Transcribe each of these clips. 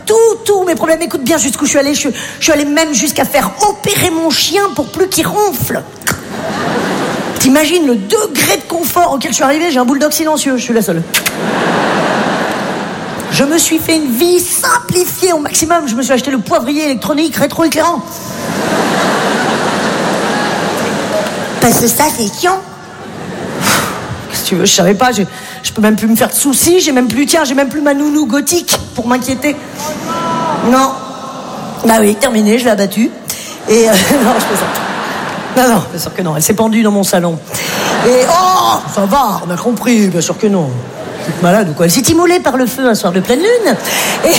tous mes problèmes. Écoute bien jusqu'où je suis allée. Je suis allée même jusqu'à faire opérer mon chien pour plus qu'il ronfle. T'imagines le degré de confort auquel je suis arrivée? J'ai un bulldog silencieux, je suis la seule. Je me suis fait une vie simplifiée au maximum. Je me suis acheté le poivrier électronique rétroéclairant. Parce que ça, c'est chiant. Qu'est-ce que tu veux? Je savais pas. Je peux même plus me faire de soucis. J'ai même plus ma nounou gothique pour m'inquiéter. Non. Bah oui, terminé, je l'ai abattue. Et non, je fais ça. Non, bien sûr que non. Elle s'est pendue dans mon salon. Et oh, ça va, on a compris. Bien sûr que non. Toute malade ou quoi? Elle s'est immolée par le feu un soir de pleine lune. Et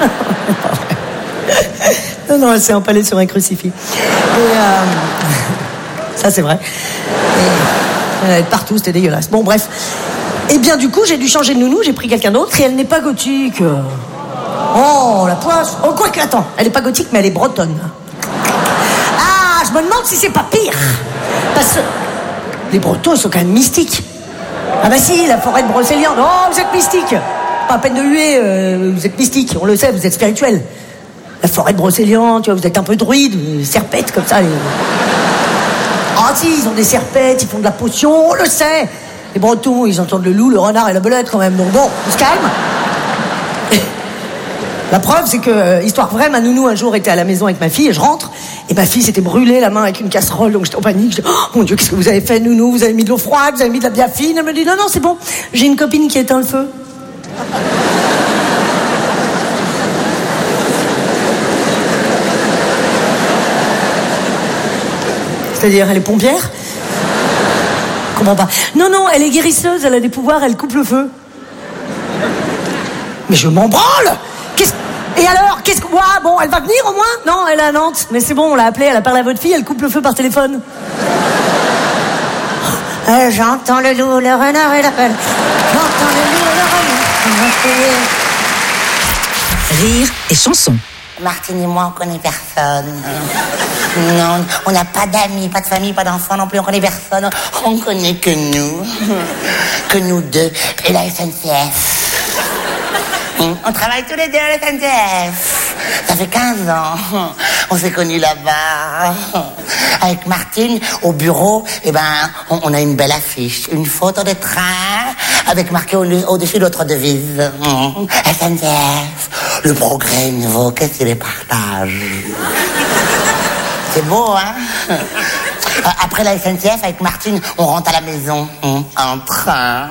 non, elle s'est empalée sur un crucifix. Et ça, c'est vrai. Et elle est partout, c'était dégueulasse. Bon, bref. Et bien, du coup, j'ai dû changer de nounou. J'ai pris quelqu'un d'autre et elle n'est pas gothique. Oh, la poisse. Oh, quoi que, attends. Elle n'est pas gothique, mais elle est bretonne. Ah, je me demande si c'est pas pire. Parce que les Bretons, ils sont quand même mystiques. Ah bah si, la forêt de Brocéliande. Oh, vous êtes mystique. Pas à peine de huer, vous êtes mystique. On le sait, vous êtes spirituel. La forêt de Brocéliande, tu vois, vous êtes un peu druide, serpette comme ça. Ah si, ils ont des serpettes, ils font de la potion, on le sait. Les Bretons, ils entendent le loup, le renard et la belette quand même. Donc bon, on se calme. La preuve, c'est que, histoire vraie, ma nounou un jour était à la maison avec ma fille et je rentre. Et ma fille s'était brûlée la main avec une casserole, donc j'étais en panique. Je dis, oh mon Dieu, qu'est-ce que vous avez fait, nounou? Vous avez mis de l'eau froide, vous avez mis de la biafine? Elle me dit, non, c'est bon, j'ai une copine qui éteint le feu. C'est-à-dire, elle est pompière? Comment pas? Non, elle est guérisseuse, elle a des pouvoirs, elle coupe le feu. Mais je m'en branle! Et alors, qu'est-ce que... Ouah, bon, elle va venir au moins? Non, elle est à Nantes. Mais c'est bon, on l'a appelée, elle a parlé à votre fille, elle coupe le feu par téléphone. J'entends le loup, le renard et la belle. J'entends le loup, le renard. Rire et chanson. Martine et moi, on connaît personne. Non, on n'a pas d'amis, pas de famille, pas d'enfants non plus, on connaît personne. On connaît que nous. Que nous deux. Et la SNCF. On travaille tous les deux à la SNCF. Ça fait 15 ans. On s'est connus là-bas. Avec Martine, au bureau, on a une belle affiche. Une photo de train avec marqué au-dessus d'autres devises. SNCF, le progrès nouveau, qu'est-ce qu'il les partage. C'est beau, hein? Après la SNCF, avec Martine, on rentre à la maison en train.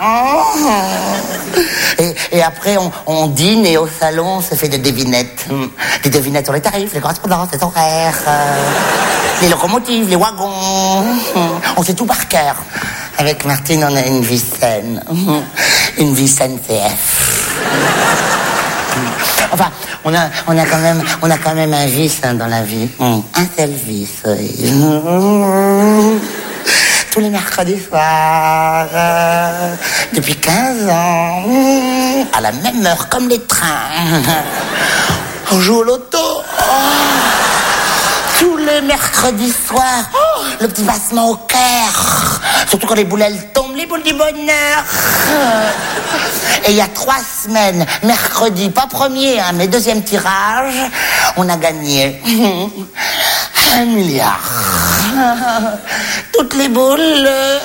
Et après, on dîne et au salon, on se fait des devinettes. Des devinettes sur les tarifs, les correspondances, les horaires, les locomotives, les wagons. On sait tout par cœur. Avec Martine, on a une vie saine. Une vie SNCF. Enfin, on a quand même un vice dans la vie. Un seul vice. Tous les mercredis soirs, depuis 15 ans, à la même heure, comme les trains, on joue au loto. Tous les mercredis soirs, le petit passement au cœur. Surtout quand les boules elles tombent, les boules du bonheur. Et il y a 3 semaines, mercredi, pas premier, mais deuxième tirage, on a gagné 1 milliard. Toutes les boules,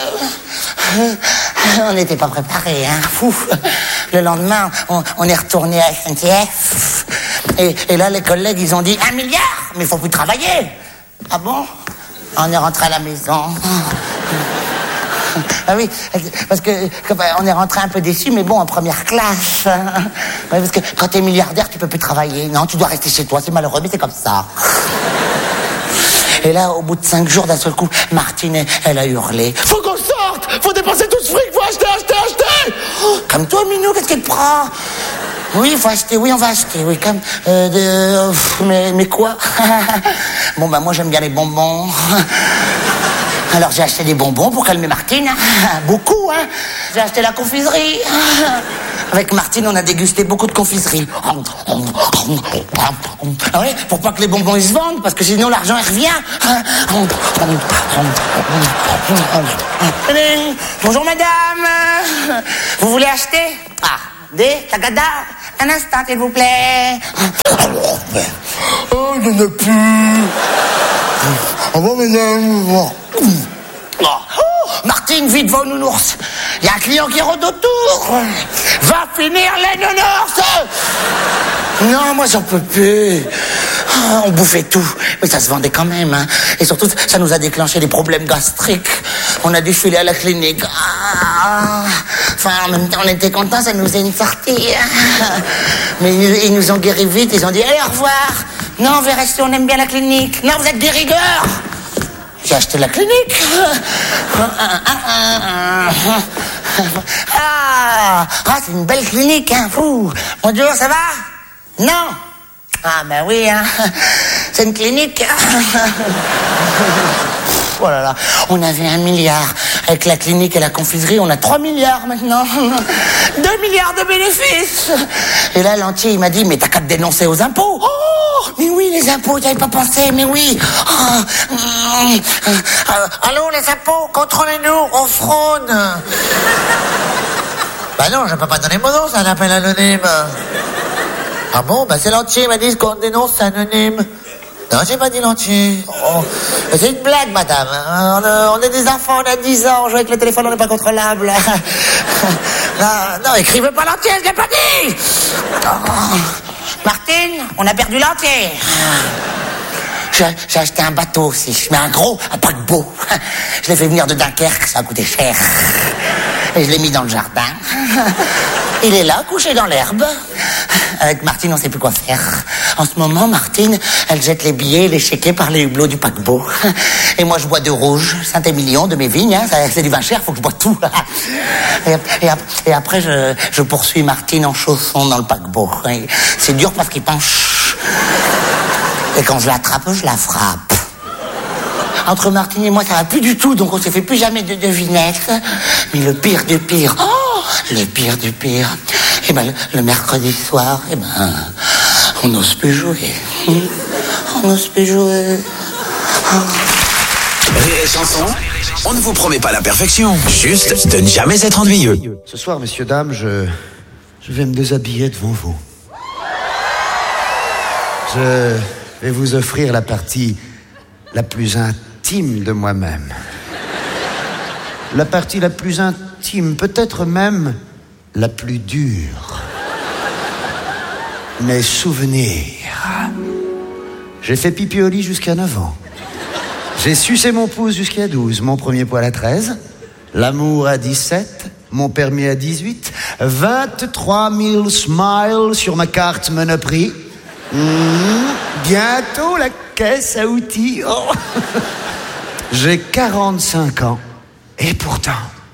on n'était pas préparés, hein. Fou. Le lendemain, on est retourné à SNCF. Et là, les collègues, ils ont dit 1 milliard, mais il faut plus travailler. Ah bon? On est rentré à la maison. Ah oui, parce que on est rentré un peu déçus, mais bon, en première classe. Ouais, parce que quand t'es milliardaire, tu peux plus travailler. Non, tu dois rester chez toi, c'est malheureux, mais c'est comme ça. Et là, au bout de 5 jours, d'un seul coup, Martine, elle a hurlé. Faut qu'on sorte! Faut dépenser tout ce fric! Faut acheter! Oh, comme toi, Minou, qu'est-ce qu'elle te prend? Oui, il faut acheter, oui, on va acheter, oui, comme... mais quoi? Bon, moi, j'aime bien les bonbons. Alors, j'ai acheté des bonbons pour calmer Martine. Beaucoup, hein. J'ai acheté la confiserie. Avec Martine, on a dégusté beaucoup de confiserie. Ah oui, pour pas que les bonbons ils se vendent, parce que sinon l'argent il revient. Bonjour madame. Vous voulez acheter? Ah, des tagada. Un instant s'il vous plaît. ne pue. Au revoir, mesdames. Martine, vite, va au nounours. Il y a un client qui rôde autour. Va finir les nounours. Non, moi, j'en peux plus. On bouffait tout, mais ça se vendait quand même. Hein. Et surtout, ça nous a déclenché des problèmes gastriques. On a dû filer à la clinique. Enfin, en même temps, on était contents, ça nous faisait une sortie. Mais ils nous ont guéris vite, ils ont dit, allez, au revoir. Non, on va rester, on aime bien la clinique. Non, vous êtes des rigueurs. J'ai acheté la clinique. C'est une belle clinique, hein. Fou. Bonjour, ça va? Non. Ah, ben oui, hein. C'est une clinique. Oh là là, on avait 1 milliard. Avec la clinique et la confiserie, on a 3 milliards maintenant. 2 milliards de bénéfices. Et là, l'entier, il m'a dit, mais t'as qu'à te dénoncer aux impôts. Oh, mais oui, les impôts, j'avais pas pensé, mais oui. Allô, les impôts, contrôlez-nous, on fraude. Bah non, je peux pas donner mon nom, c'est un appel anonyme. Ah bon, bah c'est l'entier, il m'a dit qu'on dénonce, c'est anonyme. Non, j'ai pas dit l'entier. Oh, c'est une blague, madame. On est des enfants, on a 10 ans, on joue avec le téléphone, on n'est pas contrôlable. Non, écrivez pas l'entier, je l'ai pas dit. Oh. Martine, on a perdu l'entier. J'ai acheté un bateau aussi, mais un paquebot. Je l'ai fait venir de Dunkerque, ça a coûté cher. Et je l'ai mis dans le jardin. Il est là, couché dans l'herbe. Avec Martine, on sait plus quoi faire. En ce moment, Martine, elle jette les billets et les chéquets par les hublots du paquebot. Et moi, je bois de rouge, Saint-Émilion, de mes vignes. Hein, c'est du vin cher, faut que je bois tout. Et après, je poursuis Martine en chaussons dans le paquebot. Et c'est dur parce qu'il penche. Et quand je l'attrape, je la frappe. Entre Martine et moi, ça va plus du tout, donc on se fait plus jamais de devinettes. Mais le pire du pire, le pire du pire, eh ben, le mercredi soir, eh ben, on n'ose plus jouer. On n'ose plus jouer. Rire et chanson, on ne vous promet pas la perfection, juste de ne jamais être ennuyeux. Ce soir, messieurs, dames, je vais me déshabiller devant vous. Je vais vous offrir la partie la plus intime de moi-même. La partie la plus intime, peut-être même la plus dure. Mes souvenirs. J'ai fait pipi au lit jusqu'à 9 ans. J'ai sucé mon pouce jusqu'à 12, mon premier poil à 13, l'amour à 17, mon permis à 18, 23 000 smiles sur ma carte Monoprix. Bientôt la caisse à outils. Oh. J'ai 45 ans. Et pourtant...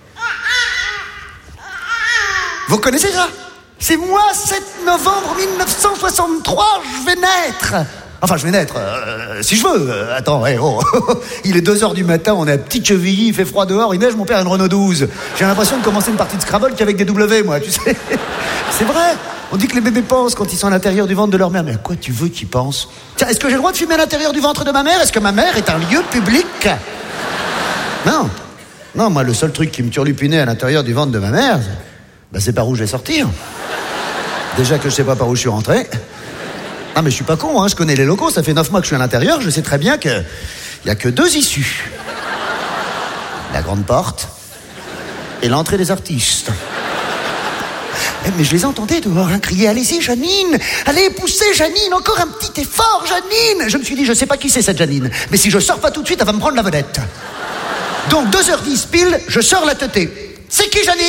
Vous connaissez ça? C'est moi, 7 novembre 1963, je vais naître. Enfin, je vais naître, si je veux. Attends, il est 2h du matin, on est à Petite-Chevilly, il fait froid dehors, il neige, mon père a une Renault 12. J'ai l'impression de commencer une partie de Scrabble qu'avec des W, moi, tu sais. C'est vrai. On dit que les bébés pensent quand ils sont à l'intérieur du ventre de leur mère. Mais à quoi tu veux qu'ils pensent? Tiens, est-ce que j'ai le droit de fumer à l'intérieur du ventre de ma mère? Est-ce que ma mère est un lieu public? Non. Non, moi, le seul truc qui me turlupinait à l'intérieur du ventre de ma mère, c'est par où je vais sortir. Déjà que je sais pas par où je suis rentré. Ah, mais je suis pas con, hein, je connais les locaux, ça fait 9 mois que je suis à l'intérieur, je sais très bien qu'il y a que 2 issues. La grande porte et l'entrée des artistes. Mais je les entendais dehors, hein, crier « Allez-y, Janine! Allez, poussez, Janine! Encore un petit effort, Janine !» Je me suis dit, je sais pas qui c'est cette Janine, mais si je sors pas tout de suite, elle va me prendre la vedette. Donc, 2h10 pile, je sors la teutée. « C'est qui, Janine ?»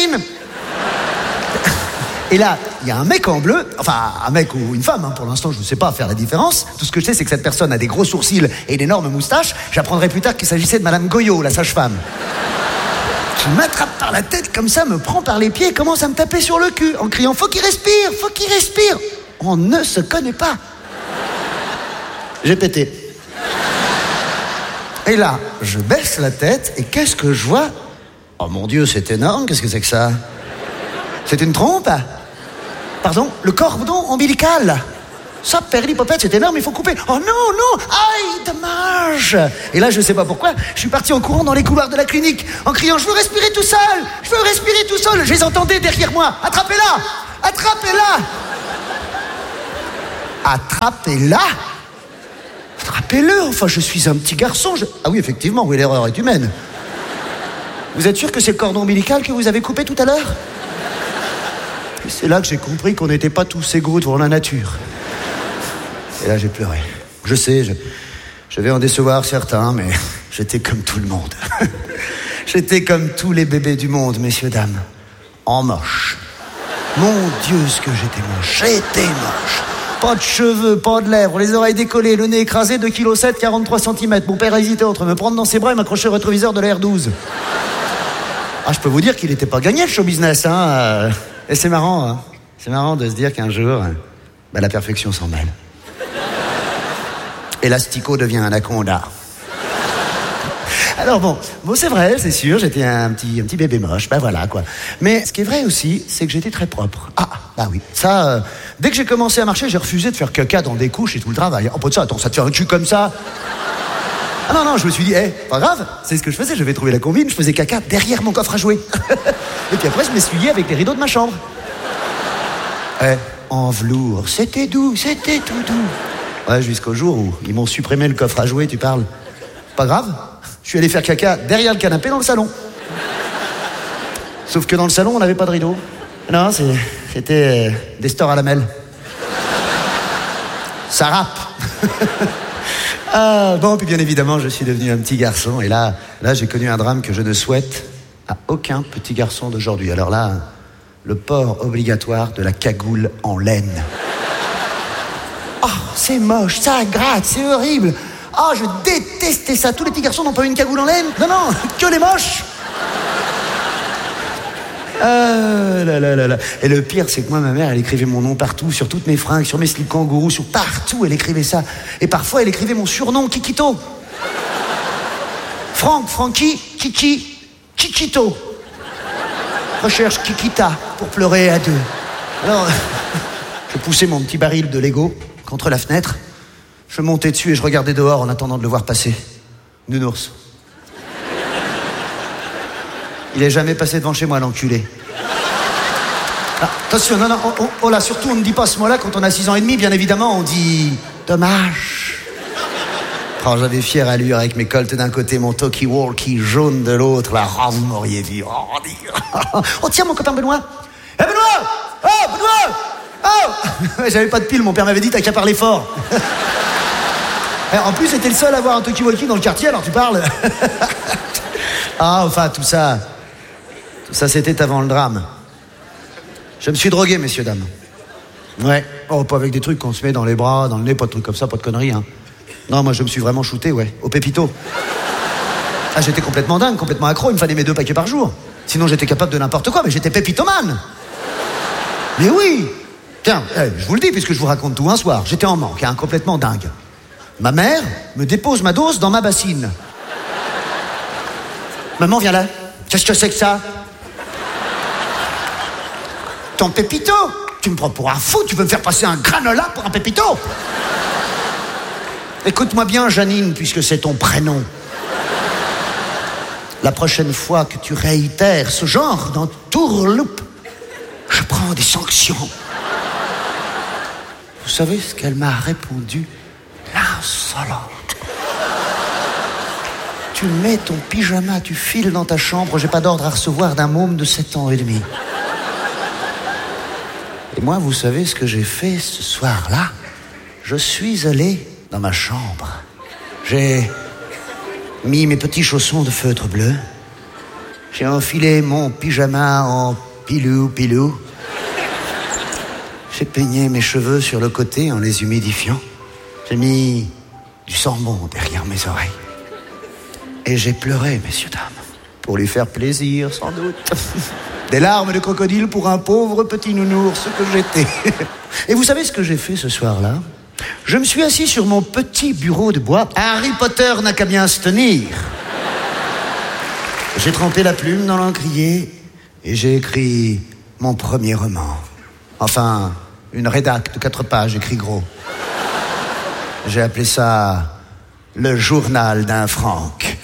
Et là, il y a un mec en bleu, enfin un mec ou une femme, hein, pour l'instant je ne sais pas faire la différence. Tout ce que je sais, c'est que cette personne a des gros sourcils et une énorme moustache. J'apprendrai plus tard qu'il s'agissait de Madame Goyot, la sage-femme. Qui m'attrape par la tête comme ça, me prend par les pieds et commence à me taper sur le cul en criant « Faut qu'il respire, faut qu'il respire !» On ne se connaît pas. J'ai pété. Et là, je baisse la tête et qu'est-ce que je vois? Oh mon Dieu, c'est énorme, qu'est-ce que c'est que ça? C'est une trompe? Pardon, le cordon ombilical. Ça, perlipopette, c'est énorme, il faut couper. Oh non, non, aïe, dommage. Et là, je sais pas pourquoi, je suis parti en courant dans les couloirs de la clinique, en criant, je veux respirer tout seul, je veux respirer tout seul. Je les entendais derrière moi, attrapez-la, attrapez-la. Attrapez-la. coupez-le, enfin, je suis un petit garçon. Ah oui, effectivement, oui, l'erreur est humaine. Vous êtes sûr que c'est le cordon ombilical que vous avez coupé tout à l'heure? C'est là que j'ai compris qu'on n'était pas tous égaux devant la nature. Et là, j'ai pleuré. Je sais, je vais en décevoir certains, mais j'étais comme tout le monde. J'étais comme tous les bébés du monde, messieurs, dames. En moche. Mon Dieu, ce que j'étais moche. J'étais moche. Pas de cheveux, pas de lèvres, les oreilles décollées, le nez écrasé, 2,7 kg, 43 cm. Mon père hésitait entre me prendre dans ses bras et m'accrocher au rétroviseur de la R12. Ah, je peux vous dire qu'il n'était pas gagné, le show business, hein. Et c'est marrant, hein. C'est marrant de se dire qu'un jour, la perfection s'en mêle. Et l'asticot devient un anaconda. Alors bon, c'est vrai, c'est sûr, j'étais un petit bébé moche, voilà quoi. Mais ce qui est vrai aussi, c'est que j'étais très propre. Ah, bah oui, ça, dès que j'ai commencé à marcher, j'ai refusé de faire caca dans des couches et tout le travail. Oh, pas de ça, attends, ça te fait un cul comme ça? Ah non, je me suis dit, pas grave, c'est ce que je faisais, je vais trouver la combine, je faisais caca derrière mon coffre à jouets. Et puis après, je m'essuyais avec les rideaux de ma chambre. En velours, c'était doux, c'était tout doux. Ouais, jusqu'au jour où ils m'ont supprimé le coffre à jouets, tu parles. Pas grave, je suis allé faire caca derrière le canapé dans le salon. Sauf que dans le salon, on n'avait pas de rideau. Non, c'était des stores à lamelles. Ça rappe. Bon, puis bien évidemment, je suis devenu un petit garçon. Et là, j'ai connu un drame que je ne souhaite à aucun petit garçon d'aujourd'hui. Alors là, le port obligatoire de la cagoule en laine. Oh, c'est moche, ça gratte, c'est horrible. Oh, je détestais ça. Tous les petits garçons n'ont pas eu une cagoule en laine. Non, que les moches. Là. Et le pire, c'est que moi, ma mère, elle écrivait mon nom partout, sur toutes mes fringues, sur mes slips kangourous, sur partout, elle écrivait ça. Et parfois, elle écrivait mon surnom, Kikito. Francky, Kiki, Kikito. Recherche Kikita pour pleurer à deux. Alors, je poussais mon petit baril de Lego contre la fenêtre. Je montais dessus et je regardais dehors en attendant de le voir passer. Nounours. Il est jamais passé devant chez moi, l'enculé. Ah, attention, non, oh là, surtout on ne dit pas ce mot-là quand on a 6 ans et demi, bien évidemment, on dit dommage. Oh, j'avais fière allure avec mes colts d'un côté, mon talkie-walkie jaune de l'autre, là, oh, vous m'auriez vu. Oh, tiens, mon copain Benoît. Benoît! Oh, Benoît! Oh! J'avais pas de pile, mon père m'avait dit, t'as qu'à parler fort. En plus, c'était le seul à avoir un talkie-walkie dans le quartier, alors tu parles. Ah, enfin, tout ça, c'était avant le drame. Je me suis drogué, messieurs, dames. Ouais. Oh, pas avec des trucs qu'on se met dans les bras, dans le nez, pas de trucs comme ça, pas de conneries, hein. Non, moi, je me suis vraiment shooté, ouais, au pépito. Ah, j'étais complètement dingue, complètement accro, il me fallait mes 2 paquets par jour. Sinon, j'étais capable de n'importe quoi, mais j'étais pépitomane. Mais oui. Tiens, je vous le dis, puisque je vous raconte tout un soir. J'étais en manque, hein, complètement dingue. Ma mère me dépose ma dose dans ma bassine. Maman, viens là. Qu'est-ce que c'est que ça? Ton pépito? Tu me prends pour un fou? Tu veux me faire passer un granola pour un pépito? Écoute-moi bien, Janine, puisque c'est ton prénom. La prochaine fois que tu réitères ce genre d'entourloupe, je prends des sanctions. Vous savez ce qu'elle m'a répondu? L'insolente. Tu mets ton pyjama, tu files dans ta chambre, j'ai pas d'ordre à recevoir d'un môme de 7 ans et demi. Et moi, vous savez ce que j'ai fait ce soir-là? Je suis allé dans ma chambre. J'ai mis mes petits chaussons de feutre bleu. J'ai enfilé mon pyjama en pilou. J'ai peigné mes cheveux sur le côté en les humidifiant. J'ai mis du savon derrière mes oreilles. Et j'ai pleuré, messieurs, dames, pour lui faire plaisir, sans doute. Des larmes de crocodile pour un pauvre petit nounours que j'étais. Et vous savez ce que j'ai fait ce soir-là? Je me suis assis sur mon petit bureau de bois. Harry Potter n'a qu'à bien se tenir. J'ai trempé la plume dans l'encrier et j'ai écrit mon premier roman. Enfin, une rédac de 4 pages, écrit gros. J'ai appelé ça Le journal d'un Franck.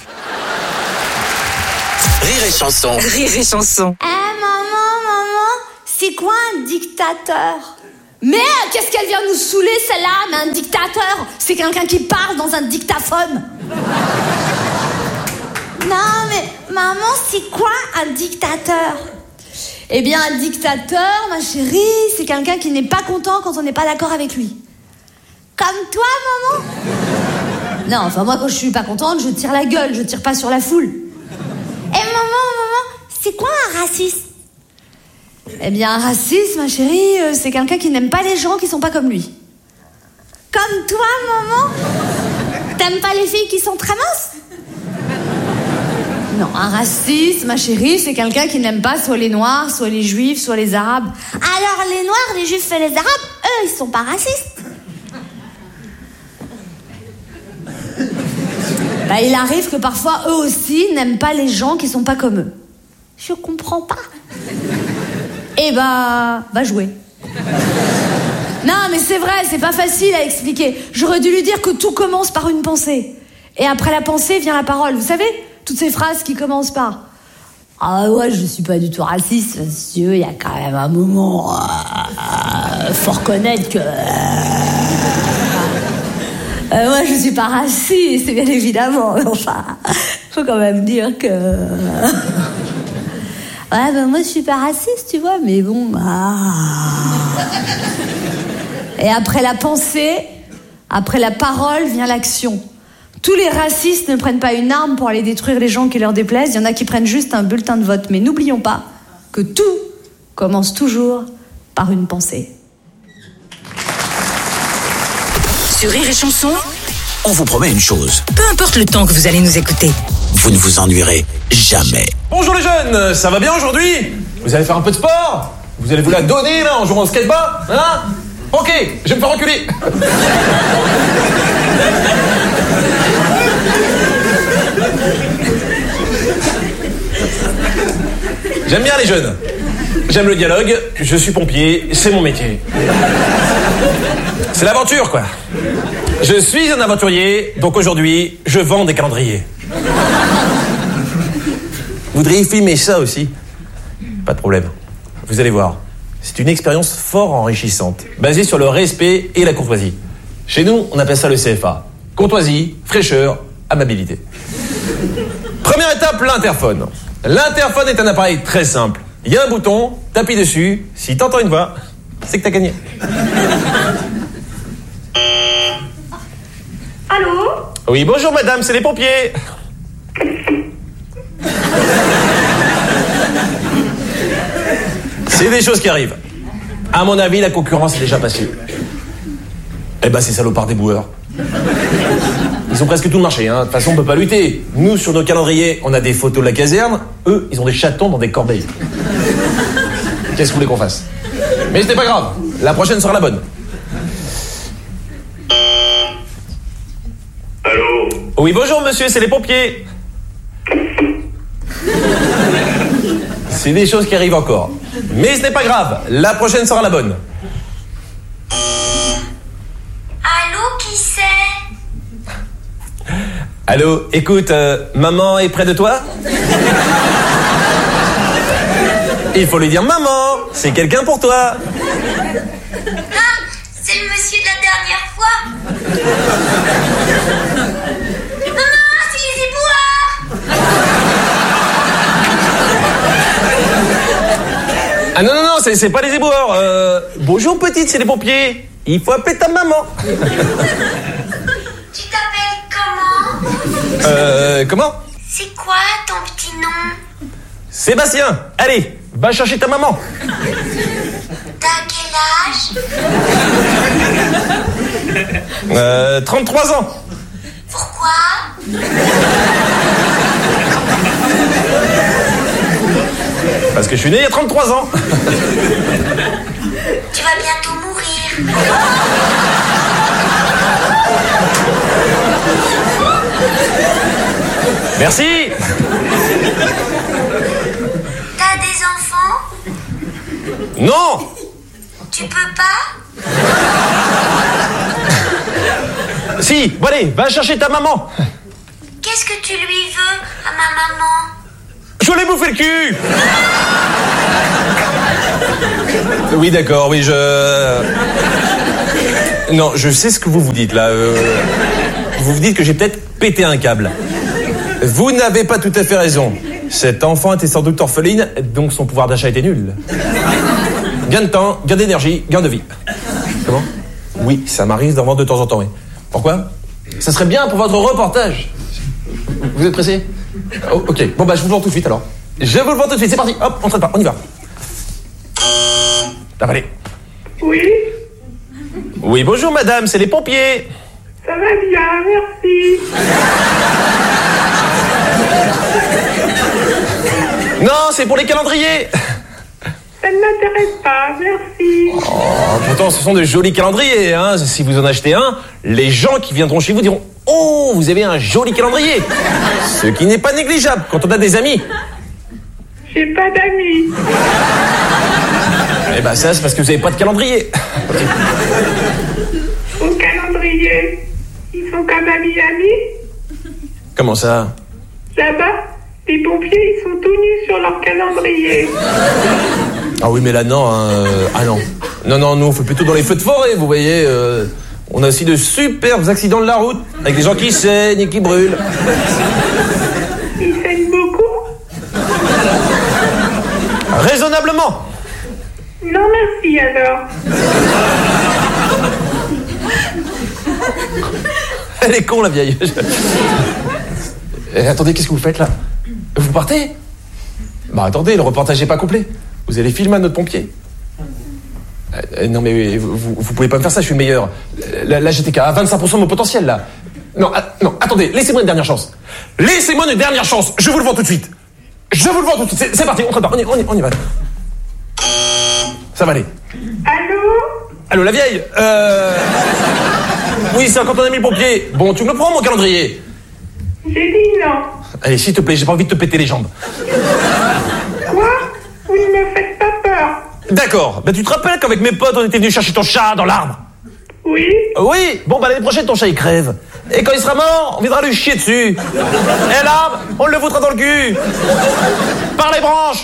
Rire et chanson. Rire et chanson. Maman, c'est quoi un dictateur? Mais qu'est-ce qu'elle vient nous saouler, celle-là? Mais un dictateur, c'est quelqu'un qui parle dans un dictaphone. Non, mais maman, c'est quoi un dictateur? Eh bien, un dictateur, ma chérie, c'est quelqu'un qui n'est pas content quand on n'est pas d'accord avec lui. Comme toi, maman? Non, enfin, moi, quand je suis pas contente, je tire la gueule, je tire pas sur la foule. Et maman, c'est quoi un raciste? Eh bien, un raciste, ma chérie, c'est quelqu'un qui n'aime pas les gens qui sont pas comme lui. Comme toi, maman? T'aimes pas les filles qui sont très minces? Non, un raciste, ma chérie, c'est quelqu'un qui n'aime pas soit les noirs, soit les juifs, soit les arabes. Alors les noirs, les juifs et les arabes, eux, ils sont pas racistes. Bah, il arrive que parfois, eux aussi, n'aiment pas les gens qui sont pas comme eux. Je comprends pas. Eh bah, va jouer. Non, mais c'est vrai, c'est pas facile à expliquer. J'aurais dû lui dire que tout commence par une pensée. Et après la pensée vient la parole. Vous savez, toutes ces phrases qui commencent par « Ah ouais, je suis pas du tout raciste, monsieur, il y a quand même un moment... faut reconnaître que... moi, je suis pas raciste, bien évidemment. Mais enfin, faut quand même dire que... Ouais, ben moi, je suis pas raciste, tu vois, mais bon... Et après la pensée, après la parole, vient l'action. Tous les racistes ne prennent pas une arme pour aller détruire les gens qui leur déplaisent. Il y en a qui prennent juste un bulletin de vote. Mais n'oublions pas que tout commence toujours par une pensée. Sur Rire et Chanson, On vous promet une chose, peu importe le temps que vous allez nous écouter. vous ne vous ennuierez jamais. Bonjour les jeunes, ça va bien aujourd'hui? Vous allez faire un peu de sport? Vous allez vous la donner là en jouant au skateboard? Hein? Ok, je vais me faire reculer. J'aime bien les jeunes. J'aime le dialogue, je suis pompier, c'est mon métier. C'est l'aventure quoi. Je suis un aventurier, donc aujourd'hui, je vends des calendriers. Vous voudriez filmer ça aussi? Pas de problème. Vous allez voir. C'est une expérience fort enrichissante, basée sur le respect et la courtoisie. Chez nous, on appelle ça le CFA. Courtoisie, fraîcheur, amabilité. Première étape, l'interphone. L'interphone est un appareil très simple. Il y a un bouton, t'appuies dessus, si t'entends une voix, c'est que t'as gagné. Allô? Oui, bonjour madame, c'est les pompiers. C'est des choses qui arrivent. À mon avis, la concurrence est déjà passée. Eh ben, ces salopards des boueurs. Ils ont presque tout le marché, hein. De toute façon, on peut pas lutter. Nous, sur nos calendriers, on a des photos de la caserne. Eux, ils ont des chatons dans des corbeilles. Qu'est-ce que vous voulez qu'on fasse? Mais c'était pas grave. La prochaine sera la bonne. Allô? Oui, bonjour monsieur, c'est les pompiers. C'est des choses qui arrivent encore. Mais ce n'est pas grave. La prochaine sera la bonne. Allô, qui c'est? Allô, écoute, maman est près de toi? Il faut lui dire maman, c'est quelqu'un pour toi. Ah, c'est le monsieur de la dernière fois. Maman, c'est les éboueurs. Ah non, non, non, c'est pas les éboueurs. Bonjour petite, c'est les pompiers. Il faut appeler ta maman. Tu t'appelles comment? Comment? C'est quoi ton petit nom? Sébastien, allez, va chercher ta maman. T'as quel âge? 33 ans. Pourquoi? Parce que je suis né il y a 33 ans. Tu vas bientôt mourir. Merci. T'as des enfants? Non. Tu peux pas? Si, bon allez, va chercher ta maman. Qu'est-ce que tu lui veux à ma maman? Je l'ai bouffé le cul. Oui, d'accord, oui, Non, je sais ce que vous vous dites, là. Vous vous dites que j'ai peut-être pété un câble. Vous n'avez pas tout à fait raison. Cet enfant était sans doute orpheline, donc son pouvoir d'achat était nul. Gain de temps, gain d'énergie, gain de vie. Comment ? Oui, ça m'arrive d'en vendre de temps en temps, oui. Pourquoi ? Ça serait bien pour votre reportage. Vous êtes pressé ? Oh, ok, bon bah je vous le vends tout de suite alors. Je vous le vends tout de suite, c'est parti. Hop, on traite pas, on y va. Allez. Oui, Oui, bonjour madame, c'est les pompiers. ça va bien, merci. Non, c'est pour les calendriers. Ça ne m'intéresse pas, merci. Oh, pourtant, ce sont de jolis calendriers, hein. Si vous en achetez un, les gens qui viendront chez vous diront « Oh, vous avez un joli calendrier !» Ce qui n'est pas négligeable quand on a des amis. J'ai pas d'amis. Eh ben ça, c'est parce que vous n'avez pas de calendrier. Au calendrier, ils sont comme à Miami. Comment ça ? Là-bas, les pompiers, ils sont tout nus sur leur calendrier. Ah oui, mais là, non. Ah non. Non, nous, on fait plutôt dans les feux de forêt, vous voyez. On a aussi de superbes accidents de la route, avec des gens qui saignent et qui brûlent. Ils saignent beaucoup? Raisonnablement. Non, merci alors. Elle est con, la vieille. Attendez, qu'est-ce que vous faites, là ? Vous partez ? Bah, attendez, le reportage n'est pas complet. Vous allez filmer à notre pompier. Non, mais vous pouvez pas me faire ça, je suis le meilleur. Là, j'étais qu'à 25% de mon potentiel, là. Non, attendez, laissez-moi une dernière chance. Laissez-moi une dernière chance, je vous le vends tout de suite. Je vous le vends tout de suite, c'est parti, on y va. Ça va aller. Allô, la vieille. Oui, c'est quand on a mis le pompier. Bon, tu me le prends, mon calendrier? J'ai dit non. Allez, s'il te plaît, j'ai pas envie de te péter les jambes. Quoi? Vous ne me faites pas peur. D'accord. Ben, tu te rappelles qu'avec mes potes, on était venus chercher ton chat dans l'arbre? Oui. Oui. Bon, bah, l'année prochaine, ton chat, il crève. Et quand il sera mort, on viendra lui chier dessus. Et l'arbre, on le foutra dans le cul. Par les branches.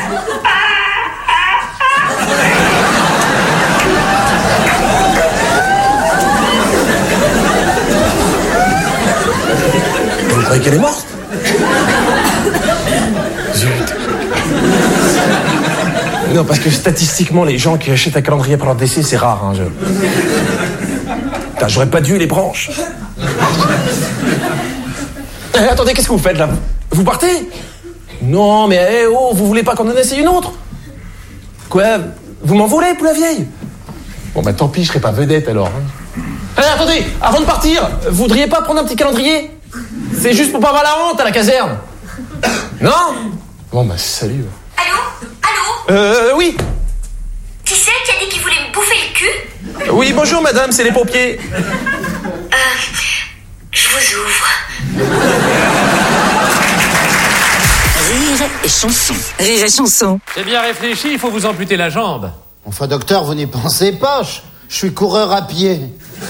Vous croyez qu'elle est morte? Zut. Non, parce que statistiquement, les gens qui achètent un calendrier par leur décès, c'est rare. Hein, Putain, j'aurais pas dû les branches. Attendez, qu'est-ce que vous faites là? Vous partez? Non, mais vous voulez pas qu'on en essaye une autre? Quoi? Vous m'en voulez, pour la vieille? Bon, bah tant pis, je serai pas vedette alors. Hein. Attendez, avant de partir, vous voudriez pas prendre un petit calendrier? C'est juste pour pas avoir la honte à la caserne. Non? Bon, bah salut. Allô? Oui. Qui c'est qui a dit qu'il voulait me bouffer le cul? Oui, bonjour madame, c'est les pompiers. Je vous ouvre. Rire et chanson. Rire et chanson. C'est bien réfléchi, il faut vous amputer la jambe. Enfin, docteur, vous n'y pensez pas. Je suis coureur à pied.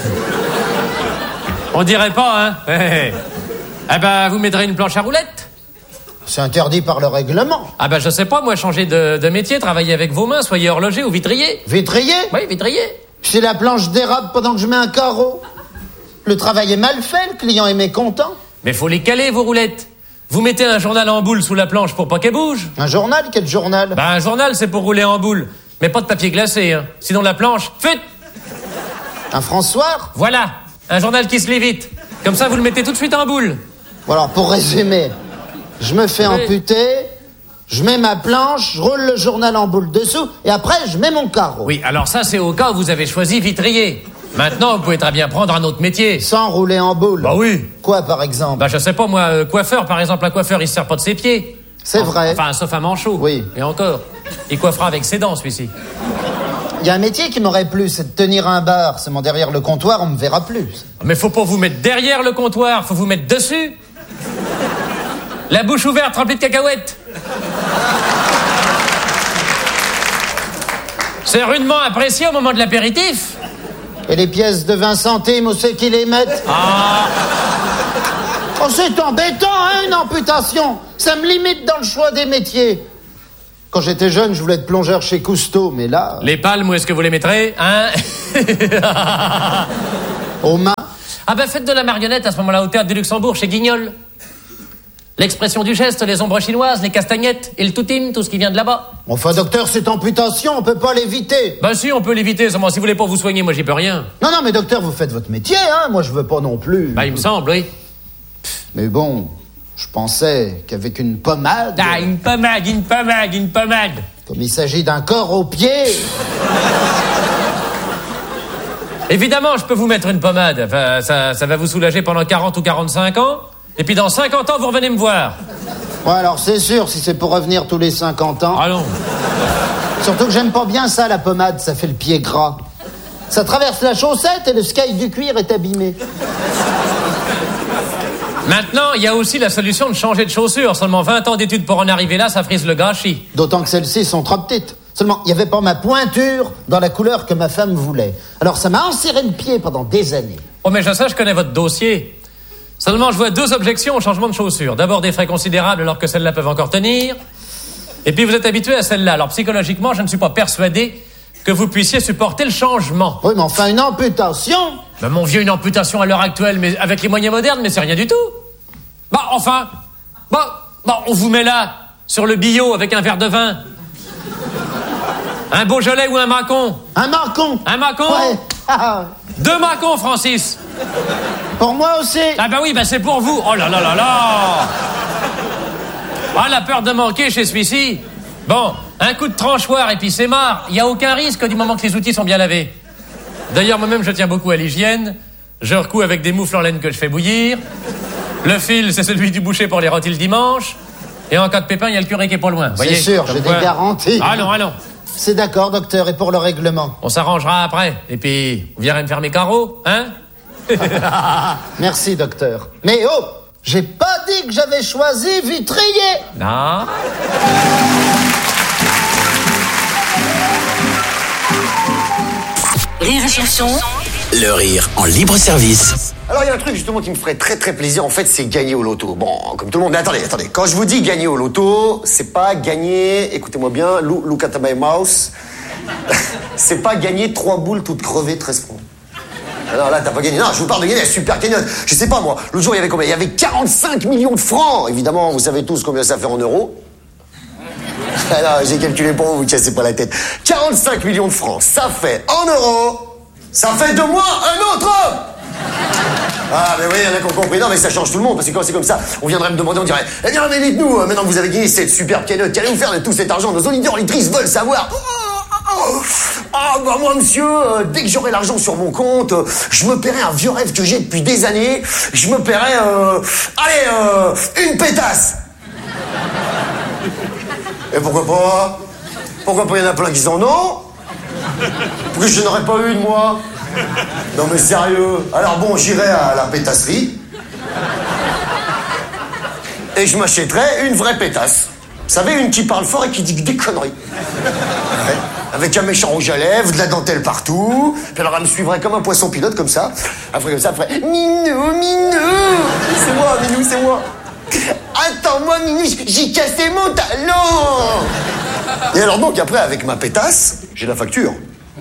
On dirait pas, hein? Eh ben, vous m'aiderez une planche à roulettes? C'est interdit par le règlement. Ah ben, je sais pas, moi, changer de métier, travailler avec vos mains, soyez horloger ou vitrier. Vitrier? Oui, vitrier. C'est la planche dérape pendant que je mets un carreau. Le travail est mal fait, le client est mécontent. Mais faut les caler, vos roulettes. Vous mettez un journal en boule sous la planche pour pas qu'elle bouge. Un journal? Quel journal? Ben, un journal, c'est pour rouler en boule. Mais pas de papier glacé, hein. Sinon la planche, fut. Un François? Voilà, un journal qui se lit vite. Comme ça, vous le mettez tout de suite en boule. Bon alors, pour résumer, je me fais amputer, je mets ma planche, je roule le journal en boule dessous, et après, je mets mon carreau. Oui, alors ça, c'est au cas où vous avez choisi vitrier. Maintenant, vous pouvez très bien prendre un autre métier. Sans rouler en boule? Bah oui. Quoi, par exemple? Bah, je sais pas, moi, coiffeur, par exemple, un coiffeur, il se sert pas de ses pieds. C'est vrai. Enfin, sauf un manchot. Oui. Et encore. Il coiffera avec ses dents, celui-ci. Il y a un métier qui m'aurait plu, c'est de tenir un bar. Seulement derrière le comptoir, on me verra plus. Mais faut pas vous mettre derrière le comptoir, faut vous mettre dessus. La bouche ouverte, remplie de cacahuètes. C'est rudement apprécié au moment de l'apéritif. Et les pièces de 20 centimes, où c'est qu'ils les mettent? Ah. Oh, c'est embêtant, hein, une amputation. Ça me limite dans le choix des métiers. Quand j'étais jeune, je voulais être plongeur chez Cousteau, mais là... Les palmes, où est-ce que vous les mettrez, hein? Aux mains. Ah ben faites de la marionnette à ce moment-là au Théâtre du Luxembourg, chez Guignol. L'expression du geste, les ombres chinoises, les castagnettes et le toutim, tout ce qui vient de là-bas. Enfin, docteur, cette amputation, on peut pas l'éviter. Ben si, on peut l'éviter, seulement si vous voulez pas vous soigner, moi j'y peux rien. Non, mais docteur, vous faites votre métier, hein. Moi, je veux pas non plus. Bah, il me semble, oui. Mais bon, je pensais qu'avec une pommade... Ah, une pommade. Comme il s'agit d'un corps au pied... Évidemment, je peux vous mettre une pommade. Enfin, ça va vous soulager pendant 40 ou 45 ans. Et puis dans 50 ans, vous revenez me voir. Ouais, alors c'est sûr, si c'est pour revenir tous les 50 ans... Ah non. Surtout que j'aime pas bien ça, la pommade, ça fait le pied gras. Ça traverse la chaussette et le sky du cuir est abîmé. Maintenant, il y a aussi la solution de changer de chaussures. Seulement 20 ans d'études pour en arriver là, ça frise le gâchis. D'autant que celles-ci sont trop petites. Seulement, il n'y avait pas ma pointure dans la couleur que ma femme voulait. Alors ça m'a enserré le pied pendant des années. Oh mais je connais votre dossier. Seulement, je vois 2 objections au changement de chaussures. D'abord, des frais considérables alors que celles-là peuvent encore tenir. Et puis, vous êtes habitué à celle-là. Alors, psychologiquement, je ne suis pas persuadé que vous puissiez supporter le changement. Oui, mais enfin, une amputation. Ben, mon vieux, une amputation à l'heure actuelle, mais avec les moyens modernes, mais c'est rien du tout. Bah, enfin, on vous met là, sur le billot, avec un verre de vin. Un Beaujolais ou un Macon? Un Macon. Un Macon? Ouais. 2 Macons, Francis. Pour moi aussi. Ah bah oui, c'est pour vous. Oh là là là là. Ah, la peur de manquer chez celui-ci. Bon, un coup de tranchoir et puis c'est marre. Il n'y a aucun risque du moment que les outils sont bien lavés. D'ailleurs, moi-même, je tiens beaucoup à l'hygiène. Je recous avec des moufles en laine que je fais bouillir. Le fil, c'est celui du boucher pour les rôtis le dimanche. Et en cas de pépin, il y a le curé qui est pas loin. C'est sûr, j'ai des garanties. Allons. C'est d'accord, docteur, et pour le règlement? On s'arrangera après. Et puis, vous viendrez me faire mes carreaux, hein? Merci, docteur. Mais oh, j'ai pas dit que j'avais choisi vitrier. Non. Rire et chanson. Le rire en libre service. Alors il y a un truc justement qui me ferait très très plaisir, en fait, c'est gagner au loto. Bon, comme tout le monde, mais attendez. Quand je vous dis gagner au loto, c'est pas gagner, écoutez-moi bien, look at my mouse, c'est pas gagner 3 boules toutes crevées, 13 francs. Alors là, t'as pas gagné. Non, je vous parle de gagner la super cagnotte. Je sais pas moi, l'autre jour il y avait combien? Il y avait 45 millions de francs. Évidemment, vous savez tous combien ça fait en euros. Alors, j'ai calculé pour vous cassez pas la tête. 45 millions de francs, ça fait en euros, ça fait de moi un autre homme. Ah, mais oui, il y en a qui ont compris. Non, mais ça change tout le monde, parce que quand c'est comme ça, on viendrait me demander, on dirait, eh bien, mais dites-nous, maintenant que vous avez gagné cette superbe cagnotte, qu'allez-vous faire de tout cet argent? Nos auditeurs, auditrices veulent savoir. Ah, bah moi, monsieur, dès que j'aurai l'argent sur mon compte, je me paierai un vieux rêve que j'ai depuis des années. Je me paierai, une pétasse. Et pourquoi pas? Pourquoi pas, il y en a plein qui en ont? Pourquoi je n'aurais pas une, moi? Non mais sérieux. Alors bon, j'irai à la pétasserie et je m'achèterai une vraie pétasse. Vous savez, une qui parle fort et qui dit des conneries. Ouais. Avec un méchant rouge à lèvres, de la dentelle partout. Puis alors elle me suivrait comme un poisson pilote comme ça. Après comme ça, elle ferait Minou. C'est moi, Minou, c'est moi. Attends-moi, Minou, j'ai cassé mon talon. Et alors donc après, avec ma pétasse, j'ai la facture.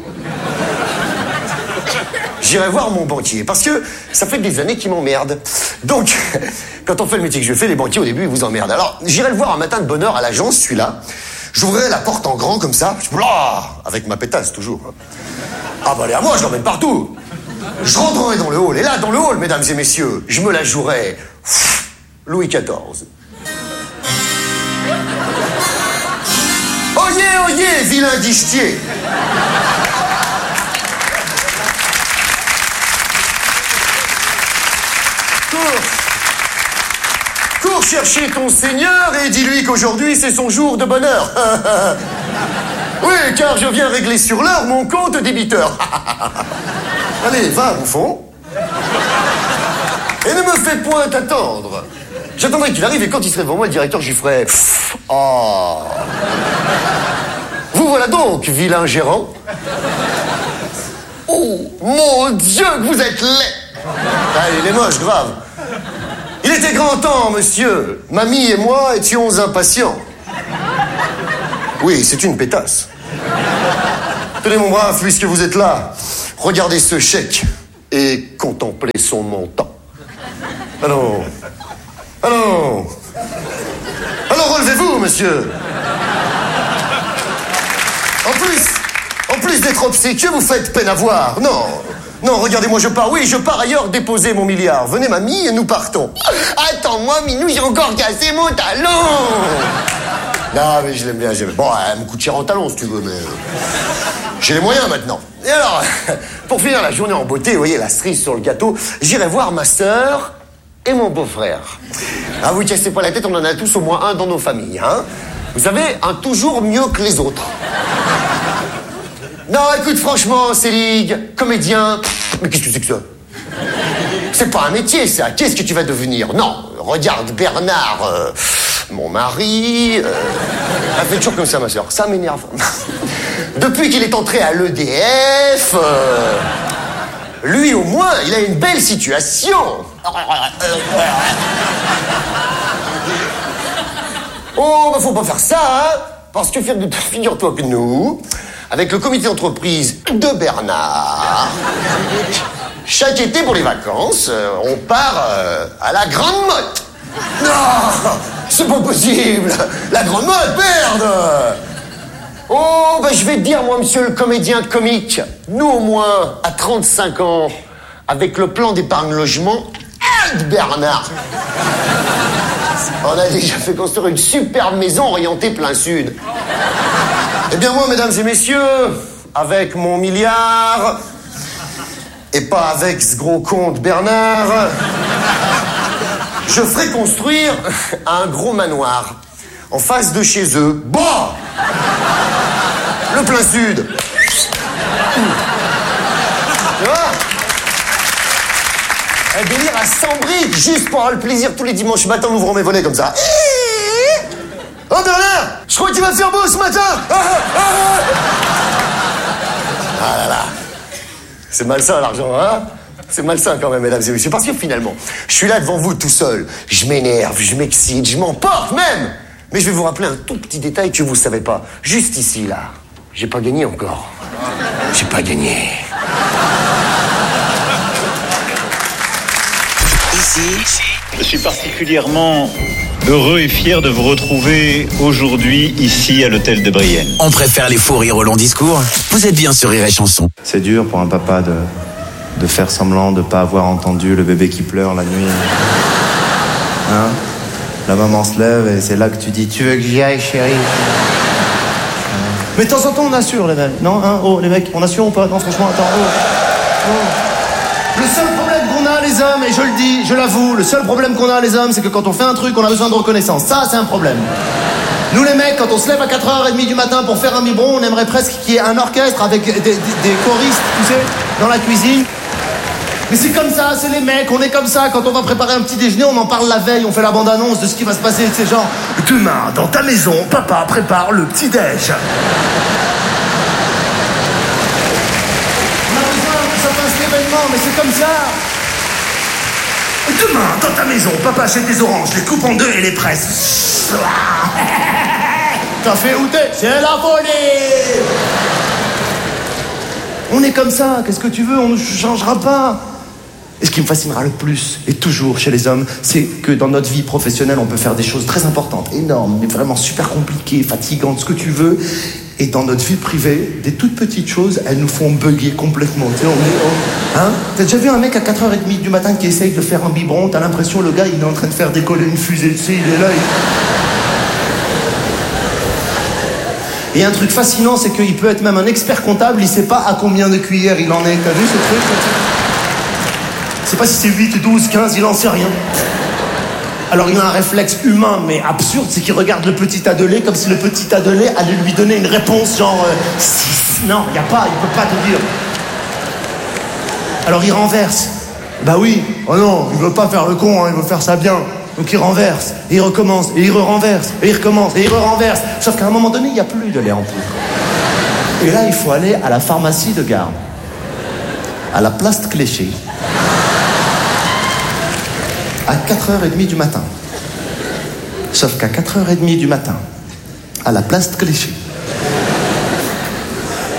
J'irai voir mon banquier, parce que ça fait des années qu'il m'emmerde. Donc, quand on fait le métier que je fais, les banquiers, au début, ils vous emmerdent. Alors, j'irai le voir un matin de bonne heure à l'agence, celui-là. J'ouvrirai la porte en grand, comme ça. Avec ma pétasse, toujours. Ah bah, elle est à moi, je l'emmène partout. Je rentrerai dans le hall. Et là, dans le hall, mesdames et messieurs, je me la jouerai Louis XIV. Oyez, vilain guichetier. Cours chercher ton Seigneur et dis-lui qu'aujourd'hui c'est son jour de bonheur. Oui, car je viens régler sur l'heure mon compte débiteur. Allez, va, bouffon. Et ne me fais point attendre. J'attendrai qu'il arrive et quand il serait devant moi, le directeur, j'y ferai... Oh. Vous voilà donc, vilain gérant. Oh, mon Dieu, que vous êtes laid. Ah, il est moche, grave. Il était grand temps, monsieur. Mamie et moi étions impatients. Oui, c'est une pétasse. Tenez, mon brave, puisque vous êtes là, regardez ce chèque et contemplez son montant. Alors, relevez-vous, monsieur. En plus d'être obséquieux, vous faites peine à voir. Non, regardez-moi, je pars. Oui, je pars ailleurs déposer mon milliard. Venez, mamie, et nous partons. Attends-moi, Minou, j'ai encore cassé mon talon. Non, mais je l'aime bien, j'aime. Bon, elle me coûte cher en talon, si tu veux, mais... j'ai les moyens, maintenant. Et alors, pour finir la journée en beauté, vous voyez, la cerise sur le gâteau, j'irai voir ma sœur et mon beau-frère. Ah, vous cassez pas la tête, on en a tous au moins un dans nos familles, hein. Vous savez, un toujours mieux que les autres. Non, écoute, franchement, Célig, comédien, mais qu'est-ce que c'est que ça? C'est pas un métier, ça. Qu'est-ce que tu vas devenir? Non, regarde Bernard, mon mari... Elle fait toujours comme ça, ma soeur. Ça m'énerve. Depuis qu'il est entré à l'EDF... lui, au moins, il a une belle situation. Oh, bah faut pas faire ça, hein. Parce que figure-toi que nous... avec le comité d'entreprise de Bernard, chaque été pour les vacances, on part à la Grande Motte. Non, c'est pas possible. La Grande Motte, merde. Oh, bah je vais te dire, moi, monsieur le comédien comique, nous au moins, à 35 ans, avec le plan d'épargne logement, aide Bernard. On a déjà fait construire une superbe maison orientée plein sud. Eh bien moi, mesdames et messieurs, avec mon milliard, et pas avec ce gros con de Bernard, je ferai construire un gros manoir en face de chez eux. Bon, le plein sud. Tu vois? Un délire à 100 briques, juste pour avoir le plaisir tous les dimanches matin en ouvrant mes volets comme ça. Oh Bernard, je crois qu'il va faire beau ce matin. Ah là là. C'est malsain l'argent, hein? C'est malsain quand même, mesdames et messieurs. Parce que finalement, je suis là devant vous tout seul. Je m'énerve, je m'excite, je m'emporte même. Mais je vais vous rappeler un tout petit détail que vous savez pas. Juste ici, là. J'ai pas gagné encore. J'ai pas gagné. Ici, je suis particulièrement heureux et fier de vous retrouver aujourd'hui ici à l'hôtel de Brienne. On préfère les faux rires au long discours. Vous êtes bien sur Rire et Chanson. C'est dur pour un papa de faire semblant de pas avoir entendu le bébé qui pleure la nuit. Hein? La maman se lève et c'est là que tu dis: tu veux que j'y aille, chérie? Mais de temps en temps on assure les mecs. Non, hein? Oh les mecs, on assure ou pas? Non franchement, attends, Le seul problème qu'on a les hommes, et je le dis, je l'avoue, le seul problème qu'on a les hommes, c'est que quand on fait un truc, on a besoin de reconnaissance. Ça, c'est un problème. Nous les mecs, quand on se lève à 4h30 du matin pour faire un biberon, on aimerait presque qu'il y ait un orchestre avec des choristes, tu sais, dans la cuisine. Mais c'est comme ça, c'est les mecs, on est comme ça. Quand on va préparer un petit déjeuner, on en parle la veille, on fait la bande-annonce de ce qui va se passer. C'est genre, demain, dans ta maison, papa prépare le petit-déj. Mais c'est comme ça. Demain, dans ta maison, papa achète des oranges, les coupe en deux et les presse. T'as fait outer, c'est la folie. On est comme ça, qu'est-ce que tu veux, on ne changera pas. Et ce qui me fascinera le plus, et toujours chez les hommes, c'est que dans notre vie professionnelle, on peut faire des choses très importantes, énormes, mais vraiment super compliquées, fatigantes, ce que tu veux. Et dans notre vie privée, des toutes petites choses, elles nous font bugger complètement. Tu sais, hein? T'as déjà vu un mec à 4h30 du matin qui essaye de faire un biberon? T'as l'impression, le gars, il est en train de faire décoller une fusée, tu sais, il est là. Et un truc fascinant, c'est qu'il peut être même un expert comptable, il sait pas à combien de cuillères il en est. T'as vu ce truc? Il sait pas si c'est 8, 12, 15, il en sait rien. Alors il a un réflexe humain mais absurde, c'est qu'il regarde le petit tas de lait comme si le petit tas de lait allait lui donner une réponse genre 6. Non, il peut pas te dire. Alors il renverse. Bah oui, oh non, il veut pas faire le con, hein, il veut faire ça bien. Donc il renverse, et il recommence, et il renverse, et il recommence, et il renverse. Sauf qu'à un moment donné, il n'y a plus de lait en poudre. Et là, il faut aller à la pharmacie de Garde, à la place de Cléchy, à 4h30 du matin. Sauf qu'à 4h30 du matin, à la place de Clichy,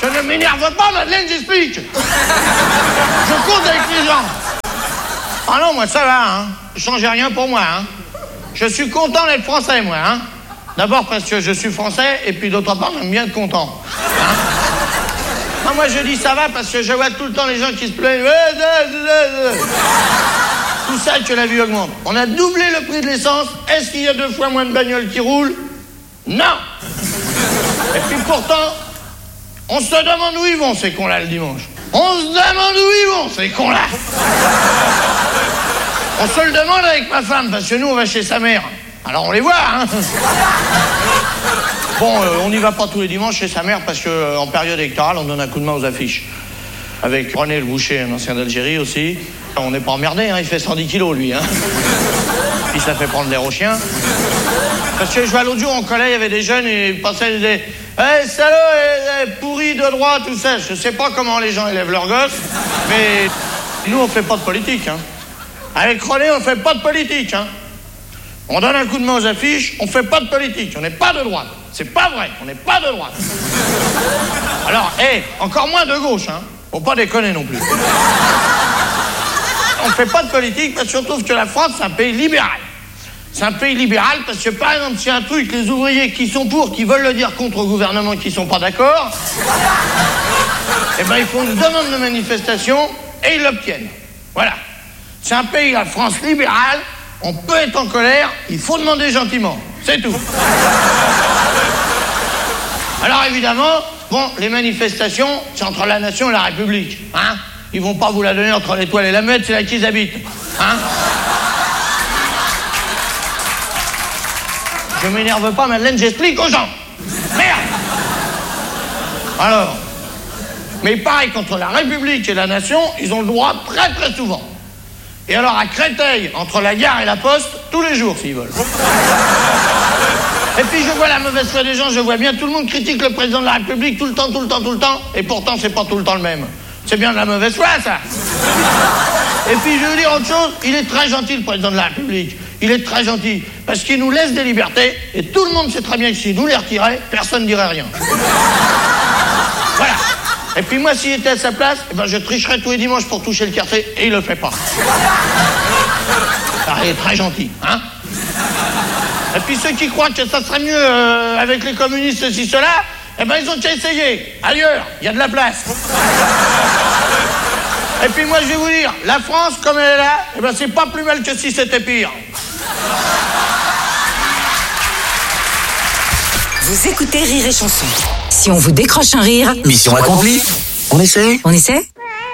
Je ne m'énerve pas, Madeleine, j'explique. Je compte avec les gens. Ah non, moi, ça va, hein. Je change rien pour moi, hein. Je suis content d'être français, moi, hein. D'abord parce que je suis français, et puis d'autre part, j'aime bien être content. Hein. Non, moi, je dis ça va parce que je vois tout le temps les gens qui se plaignent. Tout ça que la vie augmente. On a doublé le prix de l'essence. Est-ce qu'il y a 2 fois moins de bagnoles qui roulent? Non. Et puis pourtant, on se demande où ils vont, ces cons-là, le dimanche. On se demande où ils vont, ces cons-là. On se le demande avec ma femme, parce que nous, on va chez sa mère. Alors on les voit, hein. Bon, on n'y va pas tous les dimanches chez sa mère, parce qu'en période électorale, on donne un coup de main aux affiches. Avec René le Boucher, un ancien d'Algérie aussi. On n'est pas emmerdé, hein, il fait 110 kilos, lui. Hein. Puis ça fait prendre l'air aux chiens. Parce que je vois l'autre jour, en collège, il y avait des jeunes, et ils passaient, ils disaient « Hey, salaud, pourri de droite, tout ça ». Je sais pas comment les gens élèvent leurs gosses, mais nous, on fait pas de politique. Hein. Avec René, on fait pas de politique. Hein. On donne un coup de main aux affiches, on fait pas de politique. On n'est pas de droite. C'est pas vrai, on n'est pas de droite. Alors, encore moins de gauche, hein. Faut pas déconner non plus. On fait pas de politique parce qu'on trouve que la France, c'est un pays libéral. C'est un pays libéral parce que, par exemple, s'il y a un truc, les ouvriers qui sont pour, qui veulent le dire contre au gouvernement, qui sont pas d'accord, eh ben, ils font une demande de manifestation et ils l'obtiennent. Voilà. C'est un pays, la France, libérale. On peut être en colère, il faut demander gentiment. C'est tout. Alors, évidemment, bon, les manifestations, c'est entre la nation et la République. Hein? Ils vont pas vous la donner entre l'Étoile et la Muette, c'est là qu'ils habitent. Hein? Je m'énerve pas, Madeleine, j'explique aux gens. Merde! Alors, mais pareil, contre la République et la nation, ils ont le droit très très souvent. Et alors à Créteil, entre la gare et la poste, tous les jours s'ils veulent. Et puis je vois la mauvaise foi des gens, je vois bien tout le monde critique le président de la République tout le temps, et pourtant c'est pas tout le temps le même. C'est bien de la mauvaise foi, ça. Et puis je veux dire autre chose, il est très gentil le président de la République. Il est très gentil, parce qu'il nous laisse des libertés, et tout le monde sait très bien que s'il nous les retirait, personne ne dirait rien. Voilà. Et puis moi, s'il était à sa place, eh ben, je tricherais tous les dimanches pour toucher le café, et il le fait pas. Alors, il est très gentil, hein. Et puis ceux qui croient que ça serait mieux avec les communistes, ceci, cela, eh ben ils ont qu'à essayer. Ailleurs, il y a de la place. Et puis moi, je vais vous dire, la France, comme elle est là, eh ben c'est pas plus mal que si c'était pire. Vous écoutez Rire et Chanson. Si on vous décroche un rire... Mission accomplie. On essaie? On essaie?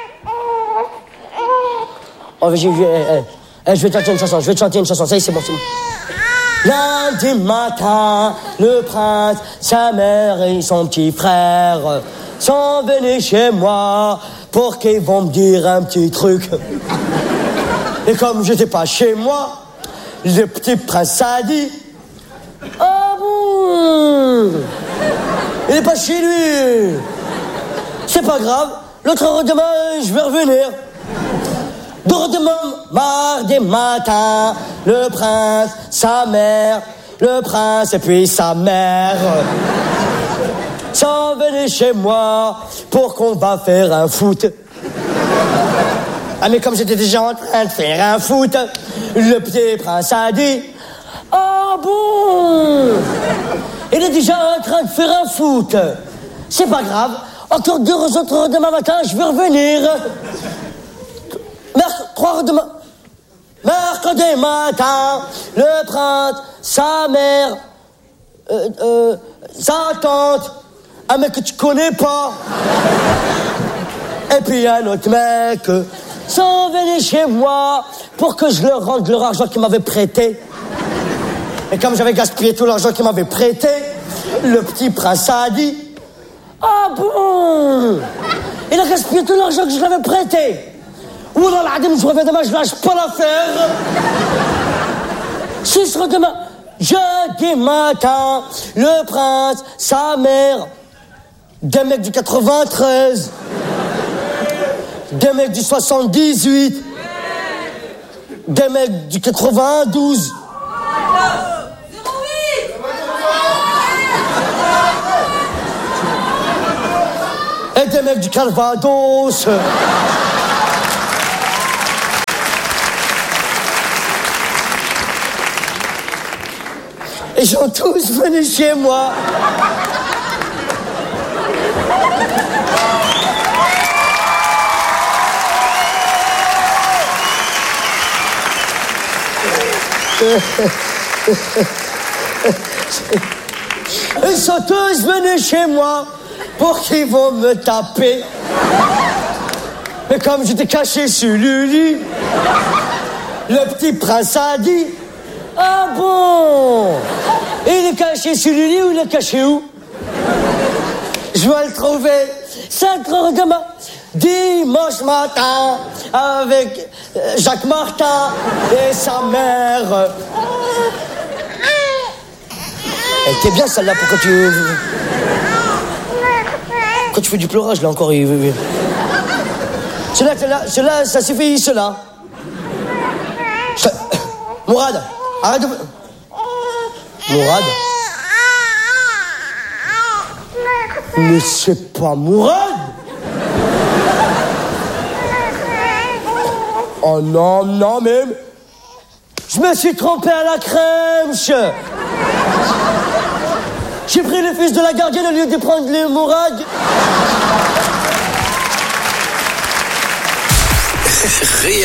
Oh, je vais te chanter une chanson, ça y est, c'est bon. Lundi matin, le prince, sa mère et son petit frère sont venus chez moi pour qu'ils vont me dire un petit truc. Et comme j'étais pas chez moi, le petit prince a dit: ah bon, il est pas chez lui. C'est pas grave, l'autre heure demain, je vais revenir. Demain, mardi matin, le prince, sa mère, le prince et puis sa mère sont venus chez moi pour qu'on va faire un foot. Ah mais comme j'étais déjà en train de faire un foot, le petit prince a dit: ah bon, il est déjà en train de faire un foot. C'est pas grave, encore 2 autres heures demain matin, je vais revenir. 3 heures demain. Mercredi matin, le prince, sa mère, sa tante, un mec que tu connais pas, et puis un autre mec, sont venus chez moi pour que je leur rende leur argent qu'ils m'avaient prêté. Et comme j'avais gaspillé tout l'argent qu'ils m'avaient prêté, le petit prince a dit: ah bon, il a gaspillé tout l'argent que je lui avais prêté. Ou dans la je reviens demain, je lâche pas l'affaire. Ce sera demain, jeudi matin, le prince, sa mère, des mecs du 93, des mecs du 78, des mecs du 92. des mecs du Calvados. Ils sont tous venus chez moi. Ils sont tous venus chez moi pour qu'ils vont me taper. Mais comme j'étais caché sur Lulu, le petit prince a dit: ah bon? Il est caché sur Lulu ou il est caché où? Je vais le trouver 5 heures demain, dimanche matin, avec Jacques Martin et sa mère. Elle était bien celle-là, pourquoi tu... Quand tu fais du pleurage, là encore, il... Cela, ça suffit, cela. Mourad, arrête de... Mourad? Mais c'est pas Mourad? Oh non, non, mais... Je me suis trompé à la crème. J'ai pris le fils de la gardienne au lieu de prendre le Mourad. Rire